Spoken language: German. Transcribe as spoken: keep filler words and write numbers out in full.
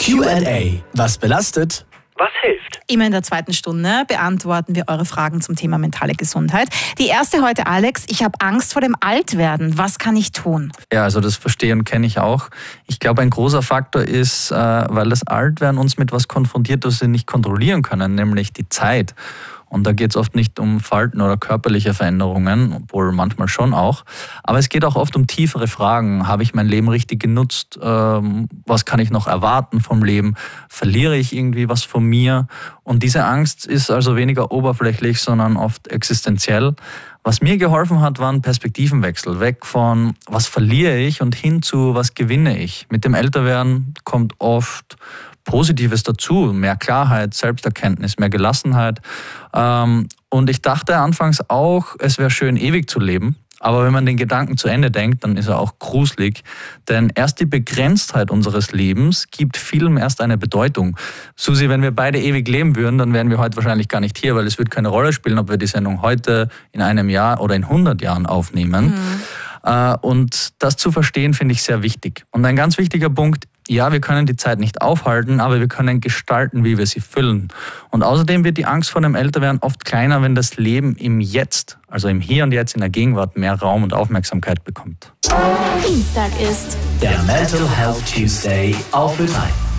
Q and A. Was belastet? Was hilft? Immer in der zweiten Stunde beantworten wir eure Fragen zum Thema mentale Gesundheit. Die erste heute, Alex. Ich habe Angst vor dem Altwerden. Was kann ich tun? Ja, also das Verstehen kenne ich auch. Ich glaube, ein großer Faktor ist, weil das Altwerden uns mit was konfrontiert, das wir nicht kontrollieren können, nämlich die Zeit. Und da geht es oft nicht um Falten oder körperliche Veränderungen, obwohl manchmal schon auch. Aber es geht auch oft um tiefere Fragen. Habe ich mein Leben richtig genutzt? Ähm, was kann ich noch erwarten vom Leben? Verliere ich irgendwie was von mir? Und diese Angst ist also weniger oberflächlich, sondern oft existenziell. Was mir geholfen hat, war ein Perspektivenwechsel. Weg von, was verliere ich und hin zu, was gewinne ich. Mit dem Älterwerden kommt oft Positives dazu, mehr Klarheit, Selbsterkenntnis, mehr Gelassenheit. Und ich dachte anfangs auch, es wäre schön, ewig zu leben. Aber wenn man den Gedanken zu Ende denkt, dann ist er auch gruselig. Denn erst die Begrenztheit unseres Lebens gibt vielem erst eine Bedeutung. Susi, wenn wir beide ewig leben würden, dann wären wir heute wahrscheinlich gar nicht hier, weil es wird keine Rolle spielen, ob wir die Sendung heute, in einem Jahr oder in hundert Jahren aufnehmen. Mhm. Und das zu verstehen, finde ich sehr wichtig. Und ein ganz wichtiger Punkt: Ja, wir können die Zeit nicht aufhalten, aber wir können gestalten, wie wir sie füllen. Und außerdem wird die Angst vor dem Älterwerden oft kleiner, wenn das Leben im Jetzt, also im Hier und Jetzt, in der Gegenwart, mehr Raum und Aufmerksamkeit bekommt. Dienstag ist der Mental Health Tuesday auf Ö drei.